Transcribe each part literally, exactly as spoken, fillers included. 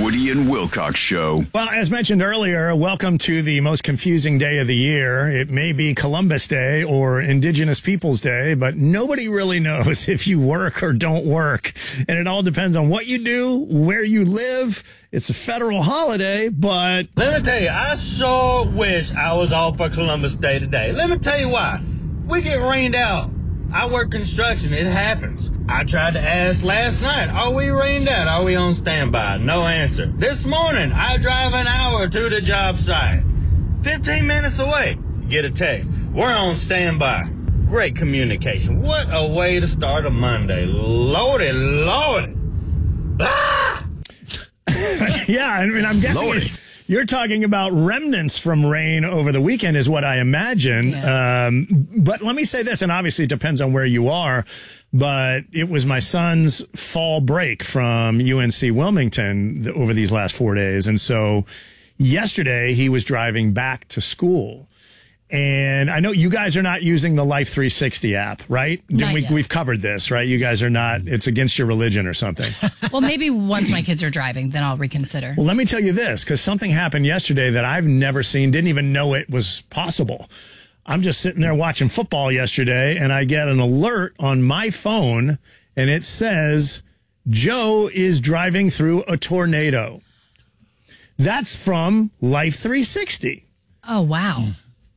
Woody and Wilcox Show. Well, as mentioned earlier, welcome to the most confusing day of the year. It may be Columbus Day or Indigenous Peoples Day, but nobody really knows if you work or don't work. And it all depends on what you do, where you live. It's a federal holiday, but... Let me tell you, I sure wish I was off for Columbus Day today. Let me tell you why. We get rained out. I work construction. It happens. I tried to ask last night, are we rained out? Are we on standby? No answer. This morning, I drive an hour to the job site. fifteen minutes away, get a text. We're on standby. Great communication. What a way to start a Monday. Lordy, lordy. Ah! Yeah, I mean, I'm guessing... Lordy. You're talking about remnants from rain over the weekend is what I imagine. Yeah. Um, but let me say this, and obviously it depends on where you are, but it was my son's fall break from U N C Wilmington over these last four days. And so yesterday he was driving back to school. And I know you guys are not using the Life three sixty app, right? Not we, yet. We've covered this, right? You guys are not, it's against your religion or something. Well, maybe once my kids are driving, then I'll reconsider. Well, let me tell you this, because something happened yesterday that I've never seen, didn't even know it was possible. I'm just sitting there watching football yesterday, and I get an alert on my phone, and it says, Joe is driving through a tornado. That's from Life three sixty. Oh, wow.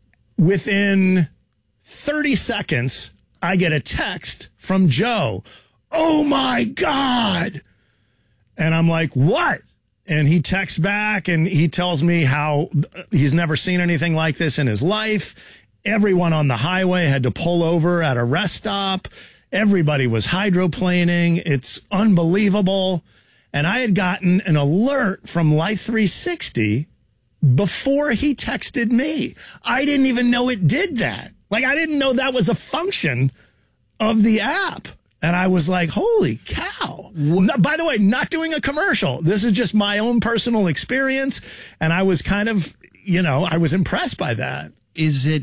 Within thirty seconds, I get a text from Joe. Oh, my God. And I'm like, what? And he texts back and he tells me how he's never seen anything like this in his life. Everyone on the highway had to pull over at a rest stop. Everybody was hydroplaning. It's unbelievable. And I had gotten an alert from Life three sixty before he texted me. I didn't even know it did that. Like, I didn't know that was a function of the app. And I was like, holy cow. No, by the way, not doing a commercial. This is just my own personal experience. And I was kind of, you know, I was impressed by that. Is it...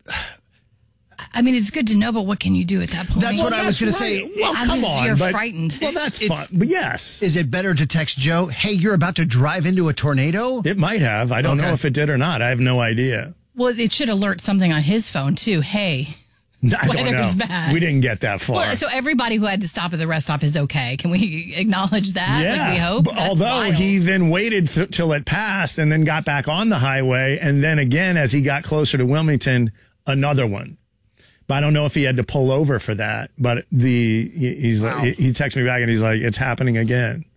I mean, it's good to know, but what can you do at that point? That's what I was going to right. say. Well, I'm come just- on. you're but, frightened. Well, that's It's- fun. But yes. Is it better to text Joe, hey, you're about to drive into a tornado? It might have. I don't Okay. know if it did or not. I have no idea. Well, it should alert something on his phone, too. Hey. I don't know. Weather's bad. We didn't get that far. Well, so everybody who had to stop at the rest stop is okay. Can we acknowledge that? Yeah. Like we hope? But That's although wild. he then waited th- till it passed and then got back on the highway. And then again, as he got closer to Wilmington, another one. But I don't know if he had to pull over for that. But the he, he's Wow. like, he texted me back and he's like, it's happening again.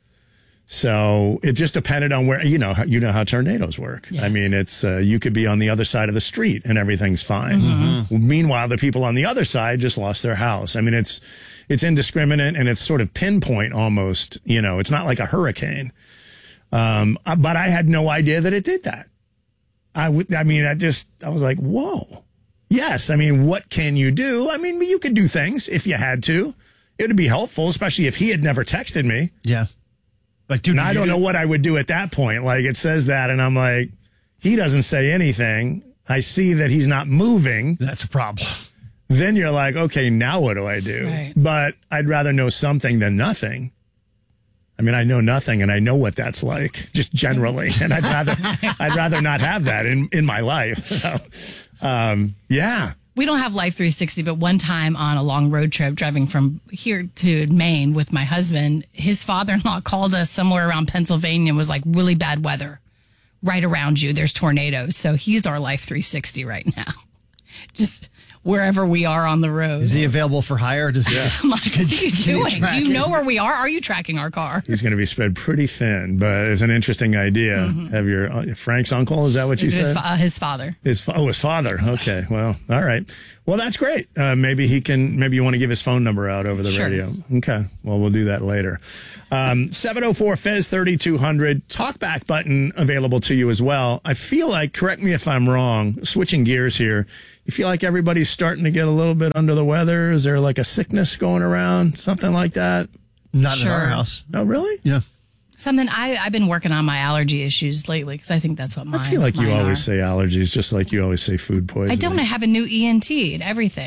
So it just depended on where, you know, how- you know how tornadoes work. Yes. I mean, it's, uh, you could be on the other side of the street and everything's fine. Mm-hmm. Meanwhile, the people on the other side just lost their house. I mean, it's, it's indiscriminate and it's sort of pinpoint almost, you know, it's not like a hurricane. Um, uh, but I had no idea that it did that. I would, I mean, I just, I was like, whoa. Yes. I mean, what can you do? I mean, you could do things if you had to. It would be helpful, especially if he had never texted me. Yeah. Like, dude, And did I you don't do- know what I would do at that point. Like, it says that, and I'm like, he doesn't say anything. I see that he's not moving. That's a problem. Then you're like, okay, now what do I do? Right. But I'd rather know something than nothing. I mean, I know nothing, and I know what that's like, just generally. And I'd rather, I'd rather not have that in, in my life. So, um, yeah. We don't have Life three sixty, but one time on a long road trip driving from here to Maine with my husband, his father-in-law called us somewhere around Pennsylvania and was like, really bad weather right around you. There's tornadoes. So he's our Life three sixty right now. Just wherever we are on the road. Is he available for hire? Does he, I'm like, what are you Can you doing? track Do you it? know where we are? Are you tracking our car? He's going to be spread pretty thin, but it's an interesting idea. Mm-hmm. Have your uh, Frank's uncle? Is that what you said? Uh, his father. His fa- oh, his father. Okay, well, all right. Well, that's great. Uh, maybe he can. Maybe you want to give his phone number out over the Sure. radio. Okay. Well, we'll do that later. Um, seven oh four Fez thirty-two hundred talkback button available to you as well. I feel like, correct me if I'm wrong. Switching gears here. You feel like everybody's starting to get a little bit under the weather? Is there like a sickness going around? Something like that? not in our Sure. house? Oh, really? Yeah. Something I, I've been working on my allergy issues lately because I think that's what mine I feel like you mine always are. say allergies, just like you always say food poisoning. I don't. I have a new E N T and everything.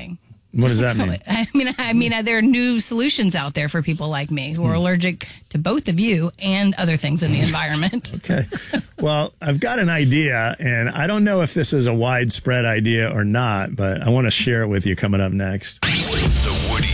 What does that mean? I mean, I mean, there are new solutions out there for people like me who are allergic to both of you and other things in the environment. Okay. Well, I've got an idea, and I don't know if this is a widespread idea or not, but I want to share it with you coming up next. The Woody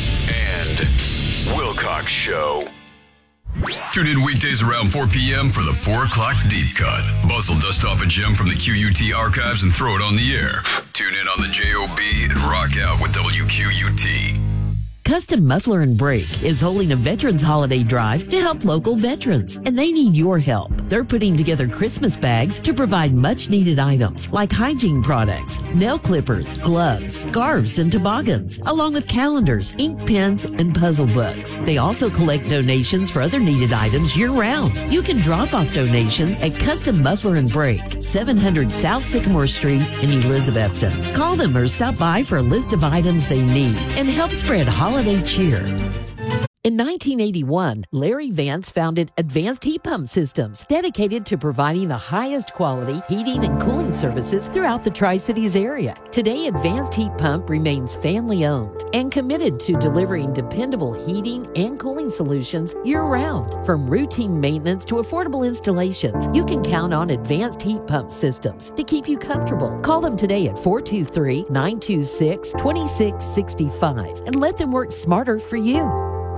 and Wilcox Show. Tune in weekdays around four p.m. for the four o'clock Deep Cut. Bustle dust off a gem from the Q U T archives and throw it on the air. Tune in on the J O B and rock out with W Q U T. Custom Muffler and Brake is holding a Veterans Holiday Drive to help local veterans, and they need your help. They're putting together Christmas bags to provide much-needed items like hygiene products, nail clippers, gloves, scarves, and toboggans, along with calendars, ink pens, and puzzle books. They also collect donations for other needed items year-round. You can drop off donations at Custom Muffler and Brake, seven hundred South Sycamore Street in Elizabethton. Call them or stop by for a list of items they need and help spread holiday cheer. In nineteen eighty-one, Larry Vance founded Advanced Heat Pump Systems, dedicated to providing the highest quality heating and cooling services throughout the Tri-Cities area. Today, Advanced Heat Pump remains family-owned and committed to delivering dependable heating and cooling solutions year-round. From routine maintenance to affordable installations, you can count on Advanced Heat Pump Systems to keep you comfortable. Call them today at four two three, nine two six, two six six five and let them work smarter for you.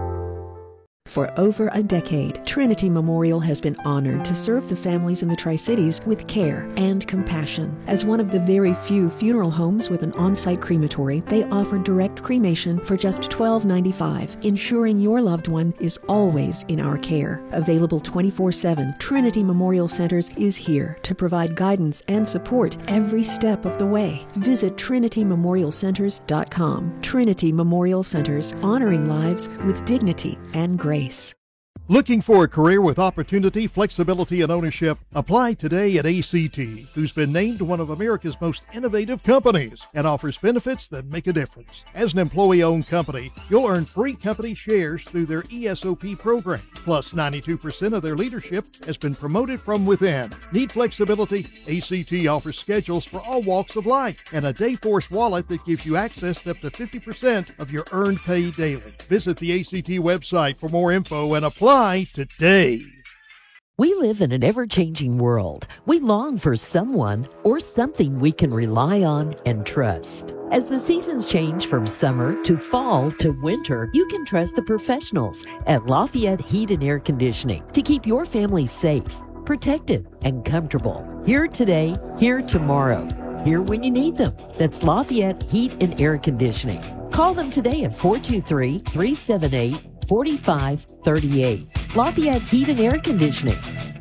For over a decade, Trinity Memorial has been honored to serve the families in the Tri-Cities with care and compassion. As one of the very few funeral homes with an on-site crematory, they offer direct cremation for just twelve ninety-five, ensuring your loved one is always in our care. Available twenty-four seven, Trinity Memorial Centers is here to provide guidance and support every step of the way. Visit trinity memorial centers dot com. Trinity Memorial Centers, honoring lives with dignity and grace. Looking for a career with opportunity, flexibility, and ownership? Apply today at A C T, who's been named one of America's most innovative companies and offers benefits that make a difference. As an employee-owned company, you'll earn free company shares through their E S O P program. Plus, ninety-two percent of their leadership has been promoted from within. Need flexibility? A C T offers schedules for all walks of life and a Dayforce wallet that gives you access to up to fifty percent of your earned pay daily. Visit the A C T website for more info and apply today. We live in an ever-changing world. We long for someone or something we can rely on and trust. As the seasons change from summer to fall to winter, you can trust the professionals at Lafayette Heat and Air Conditioning to keep your family safe, protected, and comfortable. Here today, here tomorrow, here when you need them. That's Lafayette Heat and Air Conditioning. Call them today at four two three, three seven eight, four five three eight. Lafayette Heat and Air Conditioning.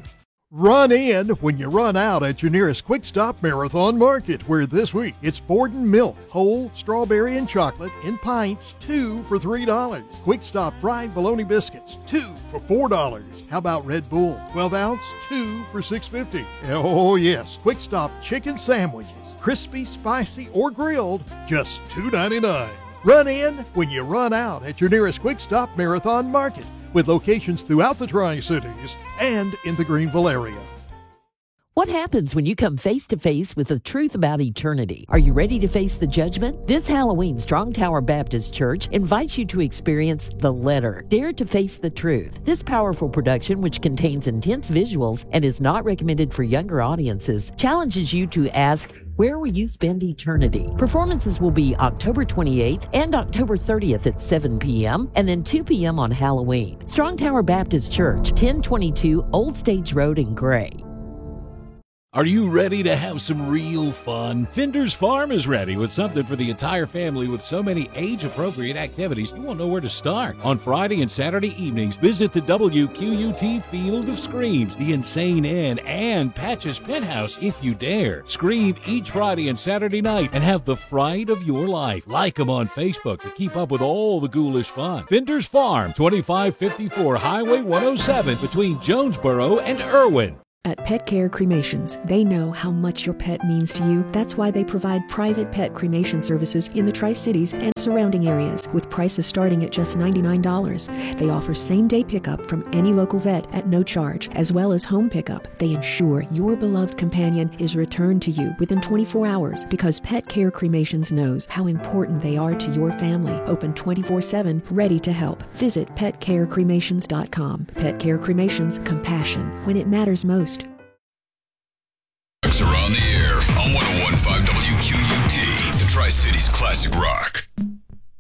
Run in when you run out at your nearest Quick Stop Marathon Market, where this week it's Borden milk, whole, strawberry, and chocolate in pints, two for three dollars. Quick Stop fried bologna biscuits, two for four dollars. How about Red Bull, twelve ounce, two for six fifty. Oh yes, Quick Stop chicken sandwiches, crispy, spicy, or grilled, just two ninety-nine. Run in when you run out at your nearest Quick Stop Marathon Market, with locations throughout the Tri-Cities and in the Greenville area. What happens when you come face to face with the truth about eternity? Are you ready to face the judgment? This Halloween, Strong Tower Baptist Church invites you to experience The Letter, Dare to Face the Truth. This powerful production, which contains intense visuals and is not recommended for younger audiences, challenges you to ask, where will you spend eternity? Performances will be October twenty-eighth and October thirtieth at seven p.m. and then two p.m. on Halloween. Strong Tower Baptist Church, ten twenty-two Old Stage Road in Gray. Are you ready to have some real fun? Finder's Farm is ready with something for the entire family with so many age-appropriate activities you won't know where to start. On Friday and Saturday evenings, visit the W Q U T Field of Screams, the Insane Inn, and Patch's Penthouse if you dare. Scream each Friday and Saturday night and have the fright of your life. Like them on Facebook to keep up with all the ghoulish fun. Finder's Farm, twenty-five fifty-four Highway one oh seven between Jonesboro and Irwin. At Pet Care Cremations, they know how much your pet means to you. That's why they provide private pet cremation services in the Tri-Cities and surrounding areas, with prices starting at just ninety-nine dollars. They offer same-day pickup from any local vet at no charge, as well as home pickup. They ensure your beloved companion is returned to you within twenty-four hours, because Pet Care Cremations knows how important they are to your family. Open twenty-four seven, ready to help. Visit pet care cremations dot com. Pet Care Cremations, compassion when it matters most. Are on the air on one oh one point five W Q U T, the Tri-Cities Classic Rock.